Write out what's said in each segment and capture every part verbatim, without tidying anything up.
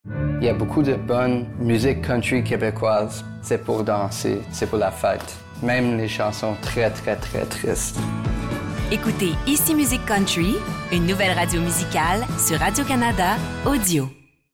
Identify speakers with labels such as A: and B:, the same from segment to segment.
A: Il y a beaucoup de bonne musique country québécoise. C'est pour danser, c'est pour la fête. Même les chansons très, très, très tristes.
B: Écoutez Ici Musique Country, une nouvelle radio musicale sur Radio-Canada Audio.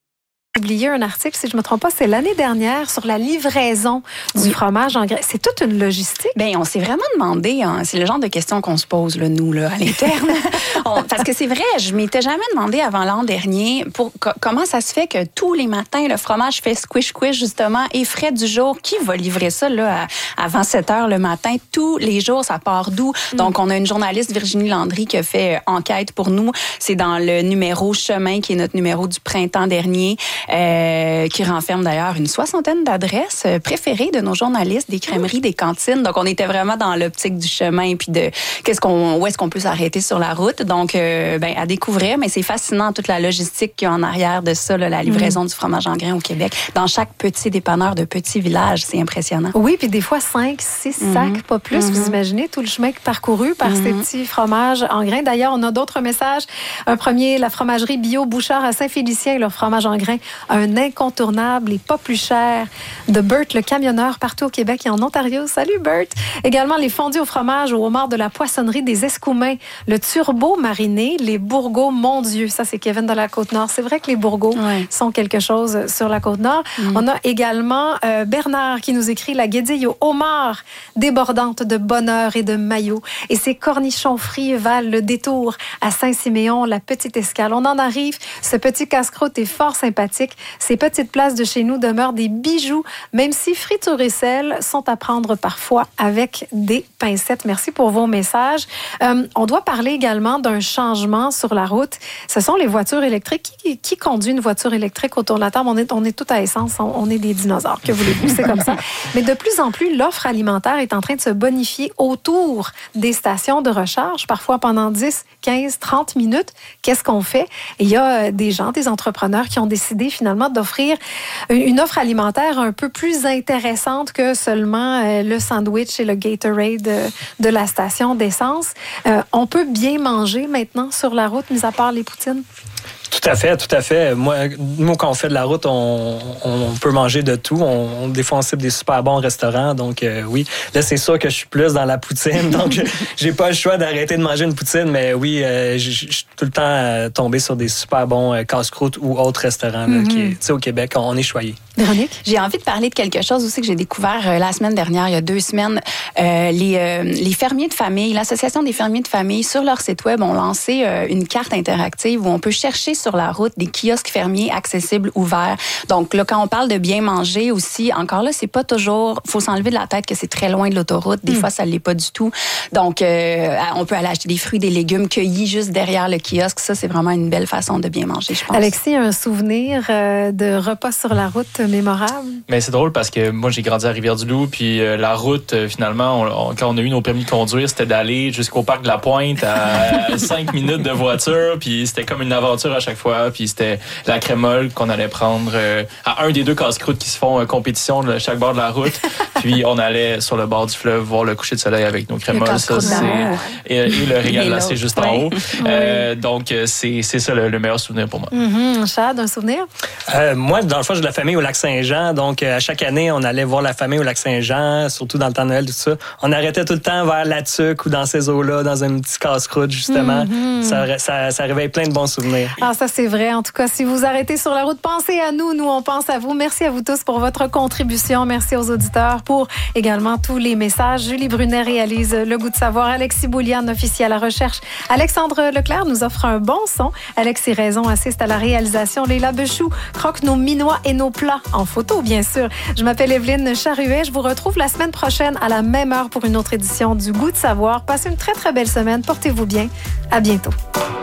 C: Publié un article, si je ne me trompe pas, c'est l'année dernière, sur la livraison du oui. fromage en grains. C'est toute une logistique.
D: Bien, on s'est vraiment demandé, hein, c'est le genre de questions qu'on se pose, là, nous, là, à l'interne. on, parce que c'est vrai, je m'étais jamais demandé avant l'an dernier pour, co- comment ça se fait que tous les matins, le fromage fait squish-squish, justement, et frais du jour. Qui va livrer ça là, à, avant sept heures le matin? Tous les jours, ça part d'où? Mm. Donc, on a une journaliste, Virginie Landry, qui a fait euh, enquête pour nous. C'est dans le numéro Chemin, qui est notre numéro du printemps dernier. Euh, qui renferme d'ailleurs une soixantaine d'adresses préférées de nos journalistes, des crèmeries, des cantines. Donc, on était vraiment dans l'optique du chemin puis de qu'est-ce qu'on, où est-ce qu'on peut s'arrêter sur la route. Donc, euh, ben, à découvrir, mais c'est fascinant toute la logistique qu'il y a en arrière de ça, là, la livraison mmh. du fromage en grains au Québec. Dans chaque petit dépanneur de petits villages, c'est impressionnant.
C: Oui, puis des fois, cinq, six mmh. sacs, pas plus. Mmh. Vous imaginez tout le chemin parcouru par mmh. ces petits fromages en grains. D'ailleurs, on a d'autres messages. Un premier, la fromagerie Bio Bouchard à Saint-Félicien, leur fromage en grains, un incontournable et pas plus cher de Bert, le camionneur, partout au Québec et en Ontario. Salut Bert! Également, les fondus au fromage au homard de la poissonnerie des Escoumins, le turbo mariné, les bourgots, mon Dieu, ça c'est Kevin de la Côte-Nord. C'est vrai que les bourgots ouais. sont quelque chose sur la Côte-Nord. Mm. On a également euh, Bernard qui nous écrit la guédille au homard débordante de bonheur et de maillot. Et ces cornichons frits valent le détour à Saint-Siméon, la petite escale. On en arrive. Ce petit casse-croûte est fort sympathique. Ces petites places de chez nous demeurent des bijoux, même si friture et sel sont à prendre parfois avec des pincettes. Merci pour vos messages. Euh, on doit parler également d'un changement sur la route. Ce sont les voitures électriques. Qui, qui conduit une voiture électrique autour de la table? On est, on est tout à essence. On, on est des dinosaures. Que voulez-vous? C'est comme ça. Mais de plus en plus, l'offre alimentaire est en train de se bonifier autour des stations de recharge, parfois pendant dix, quinze, trente minutes. Qu'est-ce qu'on fait? Et il y a des gens, des entrepreneurs qui ont décidé finalement d'offrir une offre alimentaire un peu plus intéressante que seulement le sandwich et le Gatorade de la station d'essence. Euh, on peut bien manger maintenant sur la route, mis à part les poutines?
E: Tout à fait, tout à fait. Moi, nous, quand on fait de la route, on, on peut manger de tout. On, des fois, on cible des super bons restaurants. Donc, euh, oui. Là, c'est sûr que je suis plus dans la poutine. Donc, j'ai pas le choix d'arrêter de manger une poutine. Mais oui, euh, je suis tout le temps euh, tombé sur des super bons euh, casse-croûtes ou autres restaurants. Là, mm-hmm. qui, tu sais, au Québec, on est choyés.
C: Véronique?
D: J'ai envie de parler de quelque chose aussi que j'ai découvert euh, la semaine dernière, il y a deux semaines. Euh, les, euh, les fermiers de famille, l'Association des fermiers de famille, sur leur site web, ont lancé euh, une carte interactive où on peut chercher sur la route des kiosques fermiers accessibles, ouverts. Donc là, quand on parle de bien manger aussi, encore là, c'est pas toujours... faut s'enlever de la tête que c'est très loin de l'autoroute. Des mm. fois, ça l'est pas du tout. Donc, euh, on peut aller acheter des fruits, des légumes cueillis juste derrière le kiosque. Ça, c'est vraiment une belle façon de bien manger, je pense.
C: Alexis, un souvenir euh, de repas sur la route mémorable?
F: Mais c'est drôle parce que moi, j'ai grandi à Rivière-du-Loup, puis euh, la route, euh, finalement, on, on, quand on a eu nos permis de conduire, c'était d'aller jusqu'au parc de la Pointe à cinq minutes de voiture, puis c'était comme une aventure à chaque fois. Puis c'était la crémole qu'on allait prendre euh, à un des deux casse-croûtes qui se font euh, compétition de chaque bord de la route. Puis on allait sur le bord du fleuve voir le coucher de soleil avec nos crémoles. Ça, c'est, et, et le régal glacé juste en haut. Oui. Euh, donc, c'est, c'est ça le, le meilleur souvenir pour moi.
C: Mm-hmm. Chad, un souvenir?
E: Euh, moi, dans le fond, j'ai de la famille au Lac-Saint-Jean. Donc, à chaque année, on allait voir la famille au Lac-Saint-Jean, surtout dans le temps de Noël, tout ça. On arrêtait tout le temps vers la Tuque ou dans ces eaux-là, dans un petit casse-croûte, justement. Mm-hmm. Ça, ça, ça réveille plein de bons souvenirs.
C: Ah, ça, c'est vrai. En tout cas, si vous arrêtez sur la route, pensez à nous. Nous, on pense à vous. Merci à vous tous pour votre contribution. Merci aux auditeurs pour également tous les messages. Julie Brunet réalise Le Goût de savoir. Alexis Boulian, officier à la recherche. Alexandre Leclerc nous offre un bon son. Alexis Raison assiste à la réalisation. Léla Bechou croque nos minois et nos plats en photo, bien sûr. Je m'appelle Evelyne Charruet. Je vous retrouve la semaine prochaine à la même heure pour une autre édition du Goût de savoir. Passez une très, très belle semaine. Portez-vous bien. À bientôt.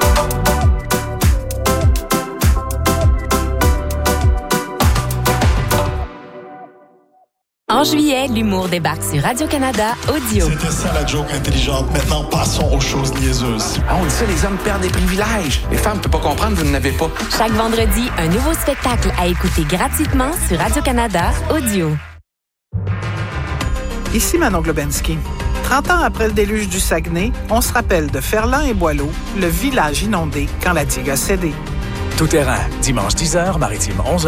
B: En juillet, l'humour débarque sur Radio-Canada Audio.
G: C'était ça la joke intelligente. Maintenant, passons aux choses niaiseuses.
H: Ah, on dit ça, les hommes perdent des privilèges. Les femmes ne peuvent pas comprendre, vous n'en avez pas.
B: Chaque vendredi, un nouveau spectacle à écouter gratuitement sur Radio-Canada Audio.
I: Ici Manon Globensky. trente ans après le déluge du Saguenay, on se rappelle de Ferland et Boileau, le village inondé quand la digue a cédé.
J: Tout terrain, dimanche dix heures, maritime onze heures.